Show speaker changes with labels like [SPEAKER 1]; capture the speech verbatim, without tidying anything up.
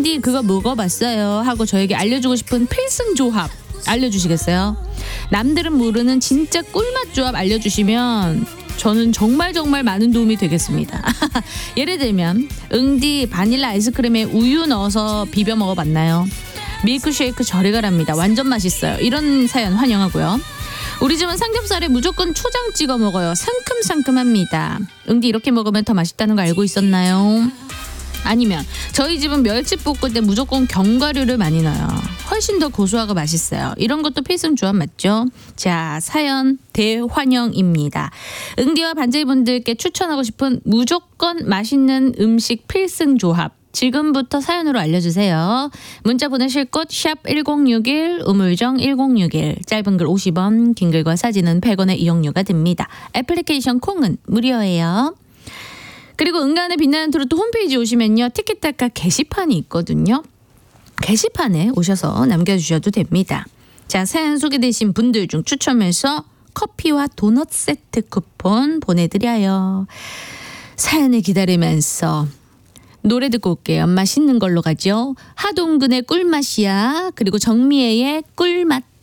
[SPEAKER 1] 응디 그거 먹어봤어요 하고 저에게 알려주고 싶은 필승 조합 알려주시겠어요? 남들은 모르는 진짜 꿀맛 조합 알려주시면 저는 정말 정말 많은 도움이 되겠습니다. 예를 들면 응디 바닐라 아이스크림에 우유 넣어서 비벼 먹어봤나요? 밀크쉐이크 저리 가랍니다. 완전 맛있어요. 이런 사연 환영하고요. 우리 집은 삼겹살에 무조건 초장 찍어 먹어요. 상큼상큼합니다. 응디 이렇게 먹으면 더 맛있다는 거 알고 있었나요? 아니면 저희 집은 멸치 볶을 때 무조건 견과류를 많이 넣어요. 훨씬 더 고소하고 맛있어요. 이런 것도 필승 조합 맞죠? 자, 사연 대환영입니다. 응디와 반제이분들께 추천하고 싶은 무조건 맛있는 음식 필승 조합 지금부터 사연으로 알려주세요. 문자 보내실 곳 샵 일공육일 우물정 일공육일 짧은 글 오십 원 긴 글과 사진은 백 원의 이용료가 듭니다. 애플리케이션 콩은 무료예요. 그리고 응간의 빛나는 트로트 홈페이지 오시면요. 티켓타카 게시판이 있거든요. 게시판에 오셔서 남겨주셔도 됩니다. 자, 사연 소개되신 분들 중 추첨해서 커피와 도넛 세트 쿠폰 보내드려요. 사연을 기다리면서 노래 듣고 올게요. 맛있는 걸로 가죠. 하동근의 꿀맛이야. 그리고 정미애의 꿀맛.